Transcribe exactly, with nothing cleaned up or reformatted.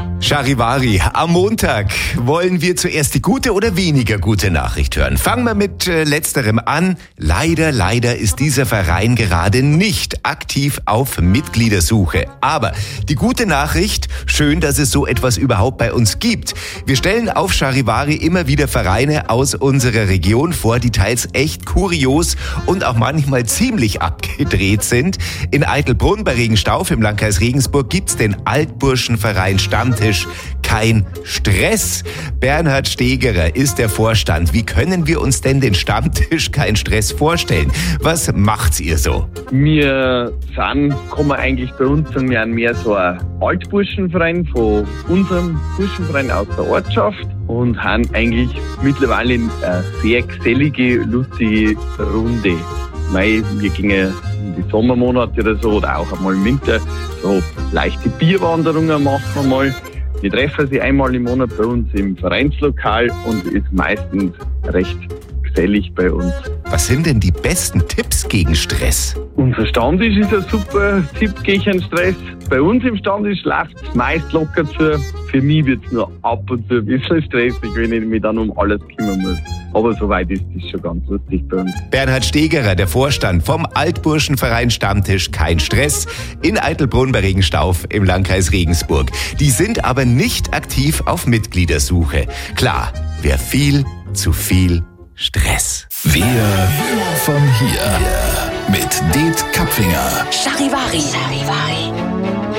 Charivari, am Montag wollen wir zuerst die gute oder weniger gute Nachricht hören. Fangen wir mit äh, letzterem an. Leider, leider ist dieser Verein gerade nicht aktiv auf Mitgliedersuche. Aber die gute Nachricht, schön, dass es so etwas überhaupt bei uns gibt. Wir stellen auf Charivari immer wieder Vereine aus unserer Region vor, die teils echt kurios und auch manchmal ziemlich abgedreht sind. In Eitelbrunn bei Regenstauf im Landkreis Regensburg gibt's den Altburschenverein Stammtisch Kein Stress. Bernhard Stegerer ist der Vorstand. Wie können wir uns denn den Stammtisch Kein Stress vorstellen? Was macht ihr so? Wir sind, kann man eigentlich bei uns sagen, wir sind mehr so ein Altburschenverein von unserem Burschenverein aus der Ortschaft und haben eigentlich mittlerweile eine sehr gesellige, lustige Runde. Mei, wir gingen in die Sommermonate oder so oder auch einmal im Winter so leichte Bierwanderungen machen wir mal. Wir treffen sich einmal im Monat bei uns im Vereinslokal und ist meistens recht gesellig bei uns. Was sind denn die besten Tipps gegen Stress? Unser Stammtisch ist ein super Tipp gegen Stress. Bei uns im Stammtisch läuft es meist locker zu. Für mich wird es nur ab und zu ein bisschen stressig, wenn ich mich dann um alles kümmern muss. Aber soweit ist es schon ganz lustig bei uns. Bernhard Stegerer, der Vorstand vom Altburschenverein Stammtisch Kein Stress in Eitelbrunn bei Regenstauf im Landkreis Regensburg. Die sind aber nicht aktiv auf Mitgliedersuche. Klar, wer viel zu viel Stress. Wir von hier mit Det Kapfinger. Charivari. Charivari.